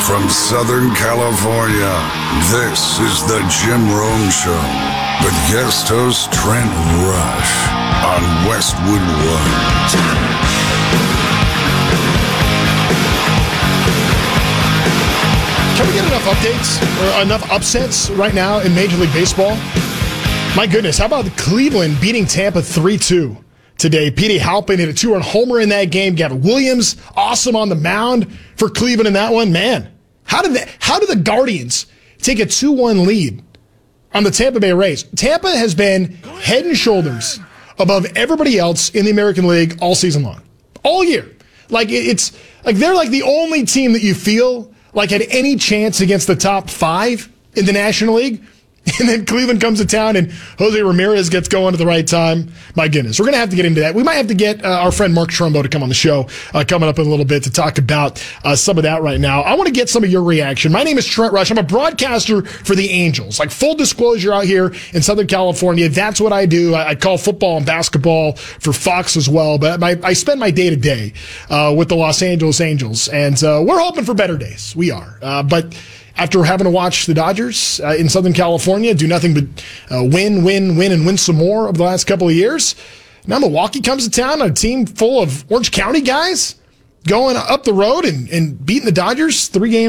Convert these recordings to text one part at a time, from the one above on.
From Southern California, this is the Jim Rome Show with guest host Trent Rush on Westwood One. Can we get enough updates or enough upsets right now in Major League Baseball? My goodness, how about Cleveland beating Tampa 3-2 today? Petey Halpin hit a two-run homer in that game. Gavin Williams, awesome on the mound for Cleveland in that one. Man, how did the Guardians take a 2-1 lead on the Tampa Bay Rays? Tampa has been head and shoulders above everybody else in the American League all season long, all year. It's like they're like the only team that you feel like had any chance against the top 5 in the National League. And then Cleveland comes to town and Jose Ramirez gets going at the right time. My goodness, we're going to have to get into that. We might have to get our friend Mark Trumbo to come on the show coming up in a little bit to talk about some of that right now. I want to get some of your reaction. My name is Trent Rush. I'm a broadcaster for the Angels. Like, full disclosure, out here in Southern California, that's what I do. I call football and basketball for Fox as well. But I spend my day-to-day with the Los Angeles Angels. And we're hoping for better days. We are. But after having to watch the Dodgers in Southern California do nothing but win, and win some more over the last couple of years, now Milwaukee comes to town, a team full of Orange County guys going up the road and beating the Dodgers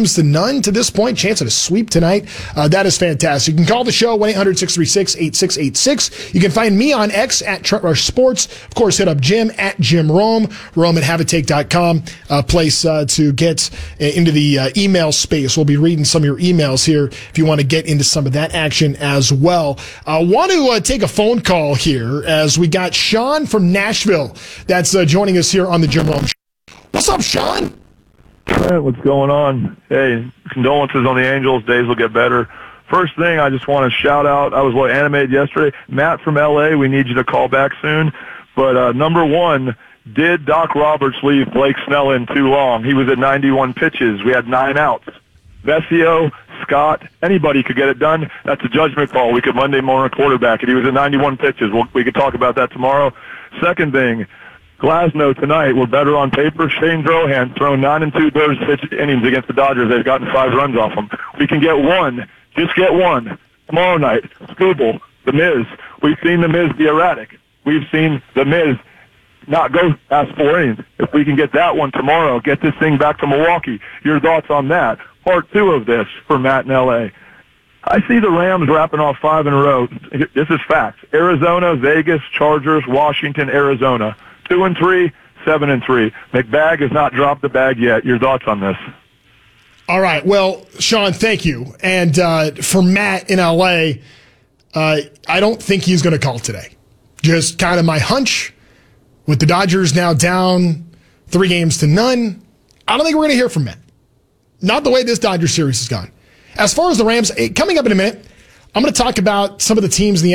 3-0 to this point. Chance at a sweep tonight. That is fantastic. You can call the show, 1-800-636-8686. You can find me on X at Trent Rush Sports. Of course, hit up Jim at Jim Rome, Rome at haveitake.com, place to get into the email space. We'll be reading some of your emails here if you want to get into some of that action as well. I want to take a phone call here as we got Sean from Nashville that's joining us here on the Jim Rome Show. What's up, Sean? Trent, what's going on? Hey, condolences on the Angels. Days will get better. First thing, I just want to shout out, I was animated yesterday. Matt from L.A., we need you to call back soon. But number one, did Doc Roberts leave Blake Snell in too long? He was at 91 pitches. We had 9 outs. Vesio, Scott, anybody could get it done. That's a judgment call. We could Monday morning quarterback it. He was at 91 pitches. We could talk about that tomorrow. Second thing, Glasnow tonight, we're better on paper. Shane Drohan thrown 9 2/3 innings against the Dodgers. They've gotten 5 runs off them. We can get one. Just get one. Tomorrow night, Scooble, The Miz. We've seen The Miz be erratic. We've seen The Miz not go past 4 innings. If we can get that one tomorrow, get this thing back to Milwaukee. Your thoughts on that? Part 2 of this for Matt in L.A. I see the Rams wrapping off 5 in a row. This is facts. Arizona, Vegas, Chargers, Washington, Arizona. 2-3, 7-3. McBag has not dropped the bag yet. Your thoughts on this? All right. Well, Sean, thank you. And for Matt in L.A., I don't think he's going to call today. Just kind of my hunch with the Dodgers now down 3-0. I don't think we're going to hear from Matt. Not the way this Dodgers series has gone. As far as the Rams, coming up in a minute, I'm going to talk about some of the teams in the